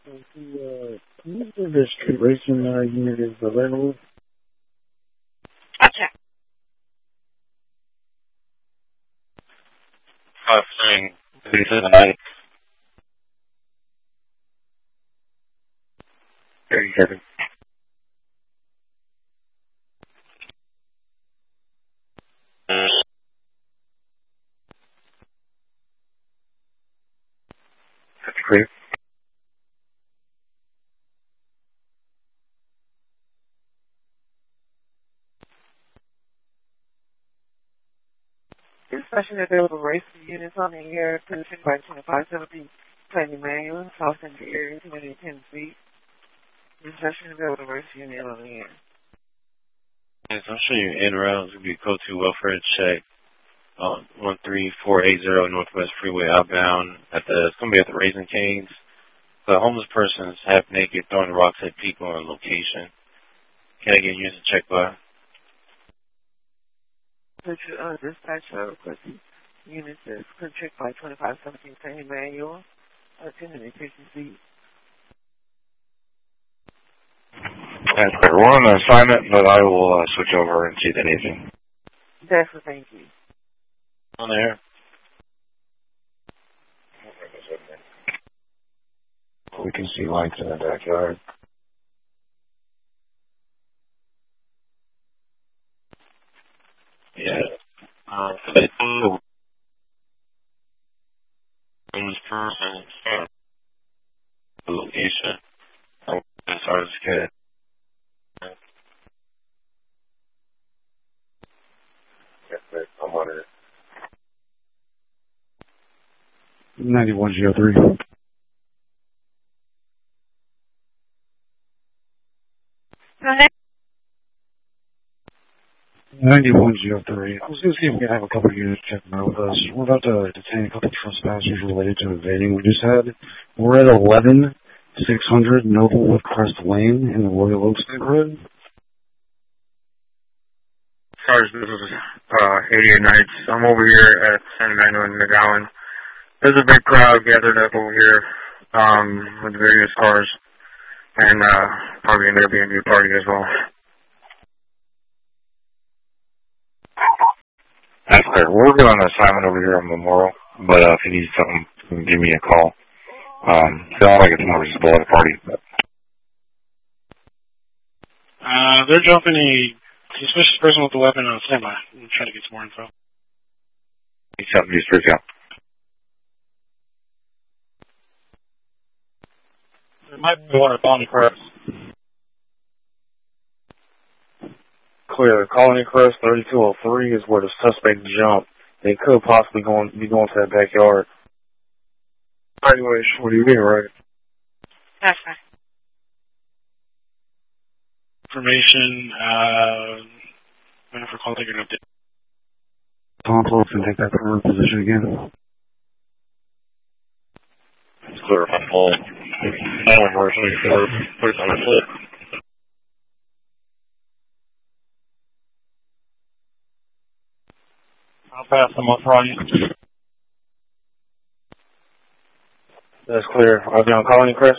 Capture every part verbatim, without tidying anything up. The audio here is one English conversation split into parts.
Uh, can you see the street racing uh, unit is available? I'll check. Uh, saying thirty-seven nights. thirty-seven. That's clear. This session available racing units on the air, position by twenty-five seventeen, Planning Manual, South Central Area, two hundred ten feet. This session available racing unit on the air. Yes, I'm showing you en route. It would be code two welfare check. Uh, one three four eight zero Northwest Freeway outbound. At the it's gonna be at the Raising Cane's. The homeless person is half naked, throwing rocks at people on location. Can I get used to check by? Picture uh, dispatch uh, requesting units is check by twenty-five seventeen Planning Manual, uh, ten minute fifty feet. That's clear. We're on an assignment, but I will uh, switch over and see if anything. Definitely, thank you. On there. We can see lights in the backyard. Yeah. Uh, the homeless person, the location. As hard as I can. I'm on it. ninety-one zero three. ninety-one zero three. I was going to see if we could have a couple of units checking out with us. We're about to detain a couple of trespassers related to evading we just had. We're at eleven six hundred Noble Crest Lane in the Royal Oaks neighborhood. Sarge, this is uh, eighty-eight Nights. I'm over here at San Manuel and McGowan. There's a big crowd gathered up over here um, with various cars, and uh, probably an Airbnb party as well. That's clear. We're doing an assignment over here on Memorial, but uh, if you need something, you can give me a call. Um, so I like it's more just a blood party. But. Uh, they're jumping a suspicious person with a weapon on standby. I'm trying to get some more info. Need something to street out. There might be one at Colony Crest. Clear. Colony Crest thirty-two oh three is where the suspect jumped. They could possibly go on, be going to that backyard. Anyway, what do you mean, right? That's fine. Information, uh, waiting for call taker an update. Tom, close and take that current position again. It's clear on full. Now we're actually put it on a flip. I'll pass them up for you. That's clear. Are they on Colony Crest?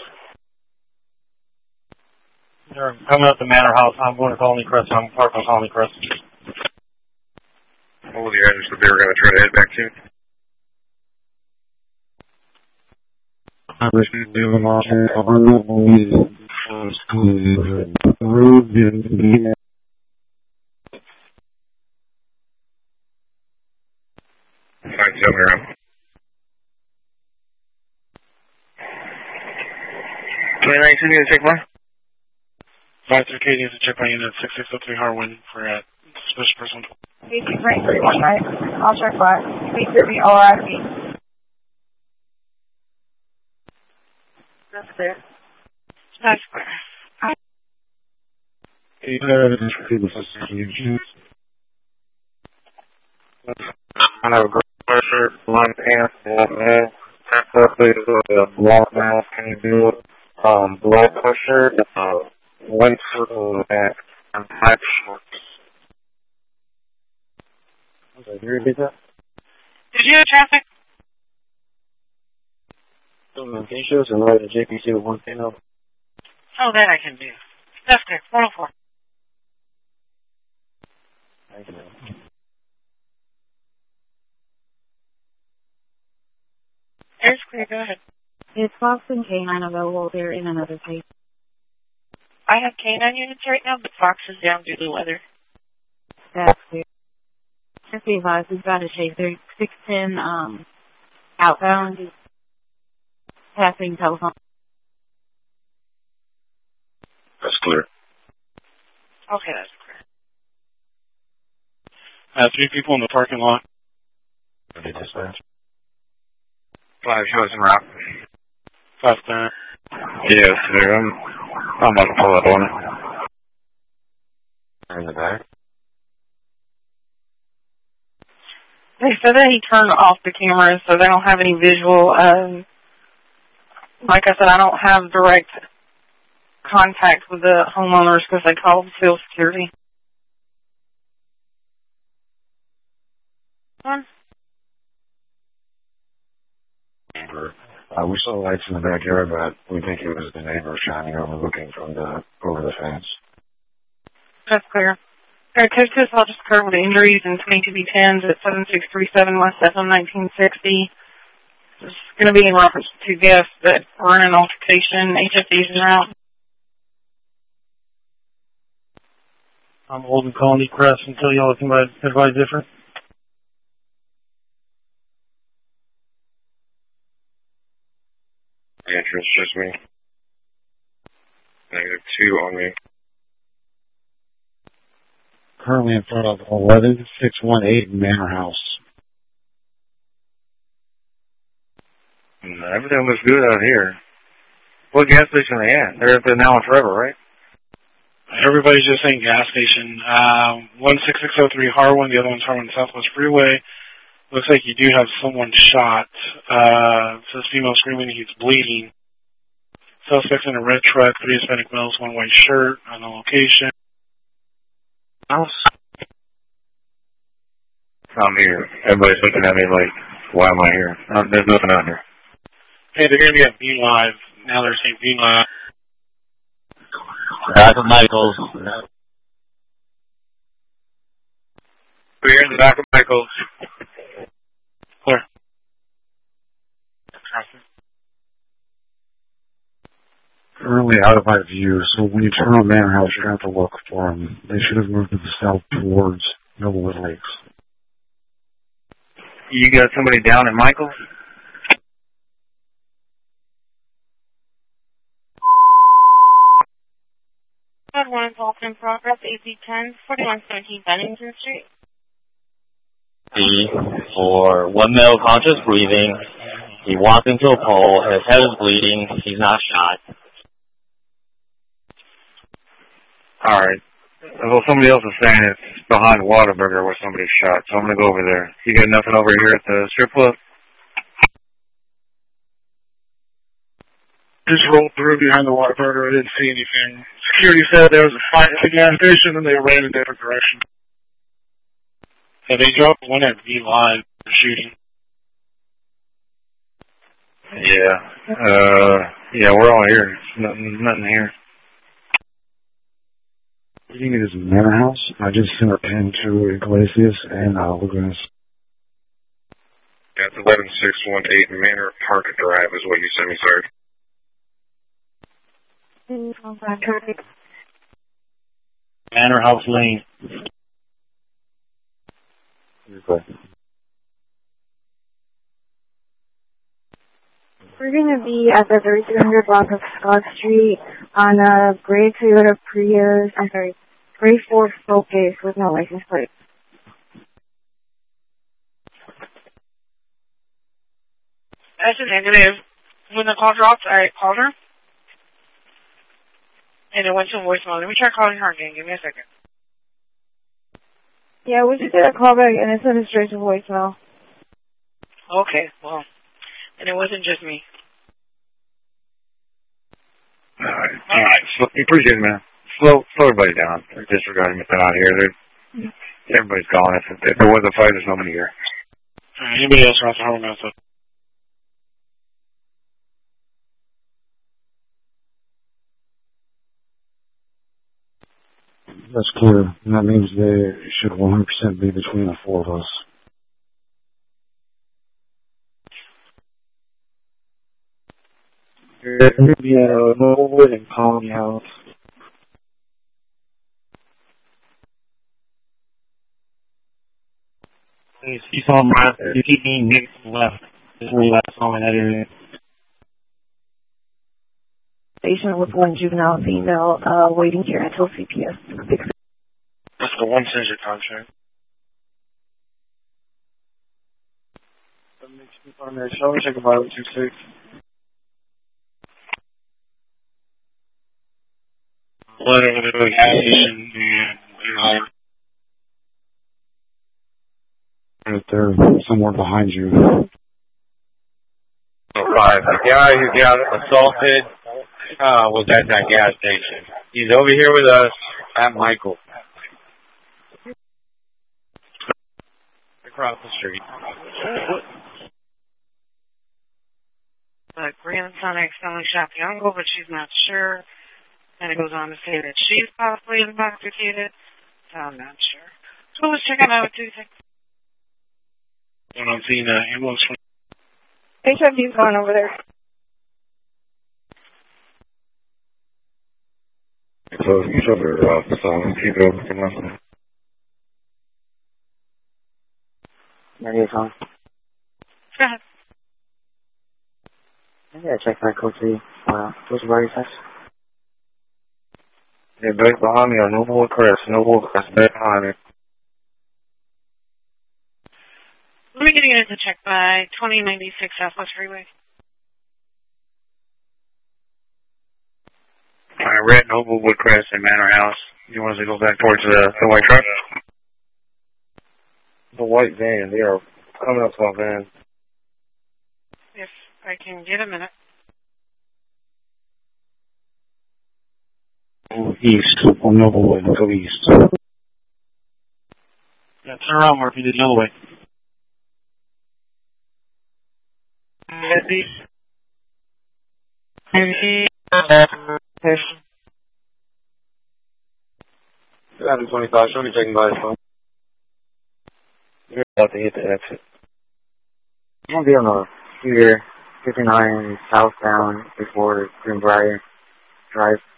They're coming up the Manor House. I'm going to Colony Crest. I'm parked on Colony Crest. What was the address that they were going to try to head back to? I wish we knew them all. Find seven around. Can I see you check one? five three K needs to check my unit six six oh three Harwin for a suspicious person. P six nine three one nine. I'll check five. P three O R I P. That's clear. That's clear. You know, evidence for people suspicious. I have a great pressure, line pants, black mask, suspect with a black mask, can you do it? Um, blood pressure, uh, white circle in the back, and black shorts. Okay, you repeat that? Did you have traffic? Can you show us a light at J P C with one panel? Oh, that I can do. That's good. one oh four. Thank you, man. Air's clear. Go ahead. Is Fox and K nine available? They're in another place. I have K nine units right now, but Fox is down due to weather. That's clear. Just be advised, we've got a Chaser six ten um, outbound. Passing telephone. That's clear. Okay, that's clear. Uh, three people in the parking lot. Okay, dispatch. Five shows en route. Five clear. Yes, sir. I'm, I'm about to pull up on it. In the back. They said that he turned off the cameras, so they don't have any visual. Um, like I said, I don't have direct contact with the homeowners because they called field security. Huh? Uh, we saw lights in the backyard, but we think it was the neighbor shining over, looking from the over the fence. That's clear. Alright, code two assault just occurred with injuries in twenty-two B tens at seven six three seven West F M nineteen sixty. It's going to be in reference to two guests that were in an altercation. H F Ds are out. I'm holding Colony Crest until y'all can advise different. Entrance, just me. Negative two on me. Currently in front of eleven six one eight Manor House. No, everything looks good out here. What gas station are they at? They're at the Now and Forever, right? Everybody's just saying gas station. Uh, one six six zero three Harwin, the other one's Harwin Southwest Freeway. Looks like you do have someone shot. Uh, it says female screaming, he's bleeding. Suspects in a red truck, three Hispanic males, one white shirt, on the location. House. I'm here. Everybody's looking at me like, why am I here? Uh, there's nothing out here. Hey, they're going to be at Bean Live. Now they're saying Bean Live. Back of Michaels. We're here in the back of Michaels. Clear. Currently out of my view, so when you turn on Manor House, you're going to have to look for them. They should have moved to the south towards Millwood Lakes. You got somebody down in Michaels? Code one assault in progress, A C ten, forty-one seventeen Bennington Street. C for one male conscious breathing. He walked into a pole. His head is bleeding. He's not shot. All right. Well, somebody else is saying it's behind Whataburger where somebody's shot, so I'm going to go over there. You got nothing over here at the strip club? Just rolled through behind the Whataburger. I didn't see anything. Security said there was a fight at the gas station and they ran in a different direction. Yeah, they dropped one at V Live shooting. Yeah. Uh, yeah, we're all here. There's nothing, nothing here. You need is Manor House. I just sent a pin to Iglesias and uh, we're going to... That's eleven six one eight Manor Park Drive is what you sent me, sir. Manor House Lane. Okay. We're going to be at the thirty-two hundred block of Scott Street on a gray Toyota Prius, I'm sorry, gray Ford Focus with no license plate. That's a negative. When the call dropped, I called her. And it went to voicemail. Let me try calling her again. Give me a second. Yeah, we just did a callback and it sent it straight to voicemail. Okay, well. And it wasn't just me. All right. All right. So, appreciate it, man. Slow, slow everybody down. They're disregarding if they're not here. They're, everybody's gone. If, if there was a fight, there's nobody here. All right, anybody else around the Harwin Mouth? That's clear, and that means they should one hundred percent be between the four of us. There could be a Novelwood and Colony House. You see someone right, you keep being next to the left. Just where you last saw in that area. Station with one juvenile female uh, waiting here until C P S. That's the one censure contract. On there, shall we check a five two six? Letter over to the gas station and Right there, somewhere behind you. Five. The guy who got assaulted uh, was at that gas station. He's over here with us at Michael. Across the street. The grandson accidentally shot the uncle, but she's not sure. And it goes on to say that she's possibly intoxicated. So I'm not sure. So let's check it out two things. when I'm seeing an ambulance from H I V's going over there. So you should be off, so keep it open for nothing. ninety-eight on. Go ahead. I gotta check my code three. Uh, what's the body size? Yeah, back behind me, a Noble Crest, Noble Crest, back behind me. Let me get you guys a check by twenty ninety-six Southwest Freeway. Alright, we're at Noble Woodcrest and Manor House. You want us to go back towards the, the white truck? The white van, they are coming up to our van. If I can get a minute. Go east, on Noblewood, go east. Yeah, turn around, Murphy, did the other way. Heavy. Heavy. seven twenty-five, show me checking by his phone. You're about to hit the exit. I'm gonna be on the here, fifty-nine southbound before Greenbrier Drive.